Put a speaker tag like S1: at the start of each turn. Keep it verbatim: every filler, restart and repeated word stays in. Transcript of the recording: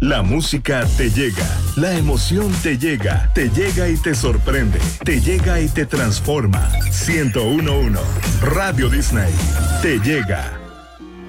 S1: La música te llega, la emoción te llega, te llega y te sorprende, te llega y te transforma. ciento uno punto uno Radio Disney te llega.